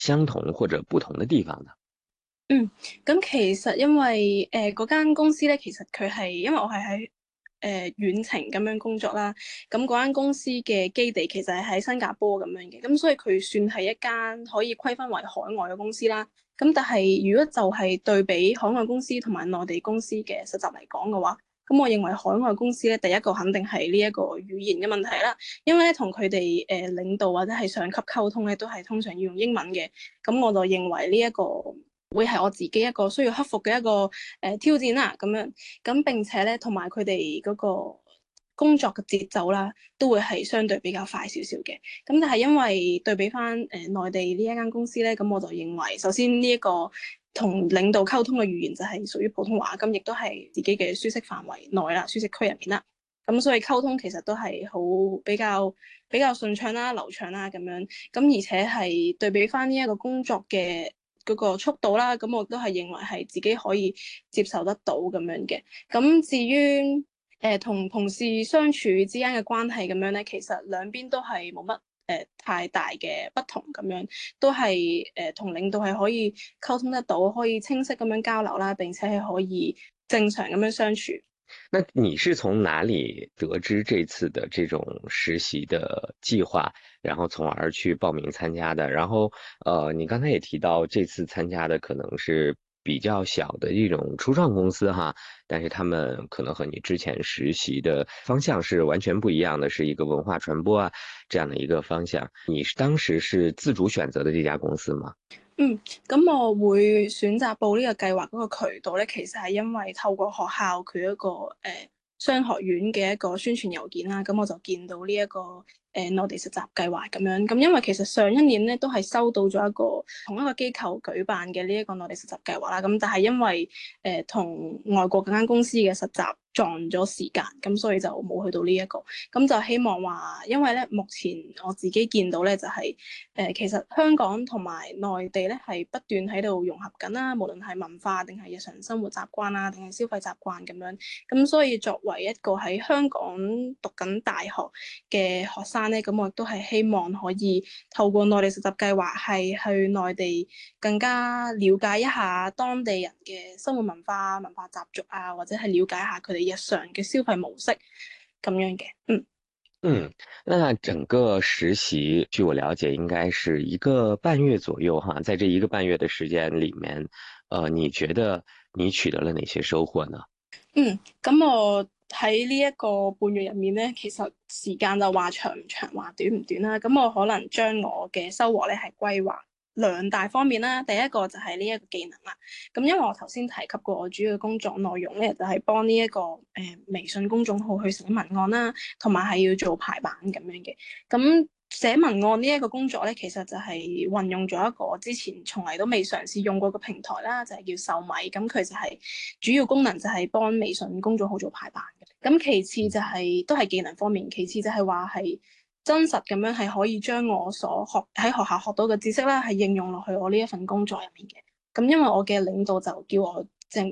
相同或者不同的地方呢？ 嗯，咁其實因為嗰間公司咧，其實佢係因為我係喺遠程咁樣工作啦，咁嗰間公司嘅基地其實係喺新加坡咁樣嘅，咁所以佢算係一間可以規分為海外嘅公司啦。咁但係如果就係對比海外公司同埋內地公司嘅實習嚟講嘅話，咁我認為海外公司咧，第一個肯定係呢一個語言嘅問題啦，因為咧同佢哋領導或者係上級溝通咧，都係通常要用英文嘅，咁我就認為呢一個會係我自己一個需要克服嘅一個挑戰啦，咁樣咁並且咧，同埋佢哋嗰個工作嘅節奏啦，都會係相對比較快少少嘅。咁但係因為對比翻內地呢一間公司咧，咁我就認為首先呢一個同領導溝通嘅語言就係屬於普通話，咁亦都係自己嘅舒適範圍內啦，舒適區入面啦。咁所以溝通其實都係好比較順暢啦、流暢啦咁樣。咁而且係對比翻呢一個工作嘅嗰個速度啦，咁我都係認為係自己可以接受得到咁樣嘅。咁至於同同事相處之間嘅關係咁樣咧，其實兩邊都係冇乜太大嘅不同咁樣，都係同領導係可以溝通得到，可以清晰咁樣交流啦，並且係可以正常咁樣相處。 那你是從哪裡得知這次的這種實習的計劃，然後從而去報名參加的？然後，你剛才也提到這次參加的可能是比較小的一種初創公司哈，但是他們可能和你之前實習的方向是完全不一樣的，是一個文化傳播啊，這樣的一個方向。你是當時是自主選擇的這家公司嗎？ 嗯，咁我會選擇報呢個計劃嗰個渠道咧，其實係因為透過學校佢一個商學院嘅一個宣傳郵件啦，咁我就見到呢一個內地實習計劃咁樣。咁因為其實上一年咧都係收到咗一個同一個機構舉辦嘅呢一個內地實習計劃啦，咁但係因為同外國嗰間公司嘅實習撞咗時間，咁所以就冇去到呢一個。咁就希望話，因為咧目前我自己見到咧就係其實香港同埋內地咧係不斷喺度融合緊啦，無論係文化定係日常生活習慣啦，定係消費習慣咁樣。咁所以作為一個喺香港讀緊大學嘅學生咧，咁我亦都係希望可以透過內地實習計劃，係去內地更加了解一下當地人嘅生活文化、文化習俗啊，或者係了解下佢哋日常嘅消費模式咁樣嘅。嗯。 嗯，那整個實習，據我了解，應該是一個半月左右哈。在這一個半月的時間裡面，你覺得你取得了哪些收穫呢？ 咁我喺呢一個半月入面咧，其實時間就話長唔長，話短唔短啦。咁我可能將我嘅收穫咧係歸納兩大方面啦。第一個就係呢一個技能啦。咁因為我頭先提及過，我主要嘅工作內容咧就係幫呢一個微信公眾號去寫文案啦，同埋係要做排版咁樣嘅。咁寫文案呢一個工作咧，其實就係運用咗一個之前從嚟都未嘗試用過嘅平台啦，就係叫秀米。咁佢就係主要功能就係幫微信公眾號做排版嘅。咁其次就係都係技能方面，其次就係話係真實咁樣係可以將我所學喺學校學到嘅知識啦，係應用落去我呢一份工作入面嘅。咁因為我嘅領導就叫我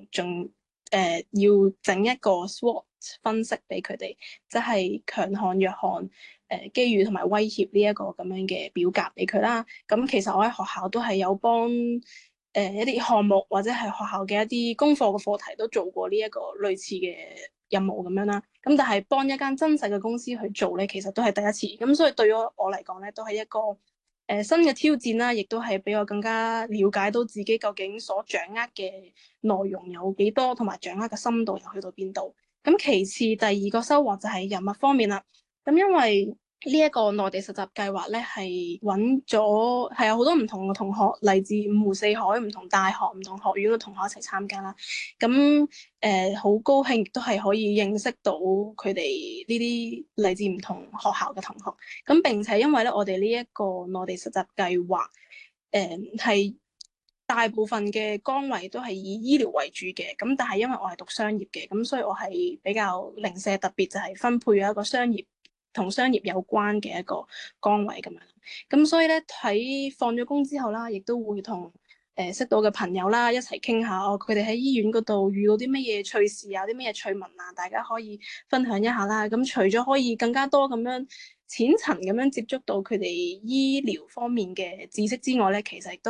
要整一個 SWOT 分析俾佢哋，即係強項、弱項、機遇同埋威脅呢一個咁樣嘅表格俾佢啦。咁其實我喺學校都係有幫一啲項目或者係學校嘅一啲功課嘅課題都做過呢一個類似嘅任務咁樣啦。咁但係幫一間真實嘅公司去做咧，其實都係第一次。咁所以對於我嚟講咧，都係一個新嘅挑戰啦，亦都係俾我更加了解到自己究竟所掌握嘅內容有幾多，同埋掌握嘅深度又去到邊度。咁其次第二個收穫就係人物方面啦。咁因為呢一個內地實習計劃咧，係揾咗係有好多唔同嘅同學嚟自五湖四海、唔同大學、唔同學院嘅同學一齊參加啦。咁好高興，亦都係可以認識到佢哋呢啲嚟自唔同學校嘅同學。咁並且因為咧，我哋呢一個內地實習計劃，係大部分嘅崗位都係以醫療為主嘅。咁但係因為我係讀商業嘅，咁所以我係比較零舍特別，就係分配咗一個同商業有關嘅一個崗位咁樣。咁所以咧，喺放咗工之後啦，亦都會同識到嘅朋友啦，一齊傾下佢哋喺醫院嗰度遇到啲乜嘢趣事啊，啲乜嘢趣聞啊，大家可以分享一下啦。咁除咗可以更加多咁樣淺層咁樣接觸到佢哋醫療方面嘅知識之外咧，其實都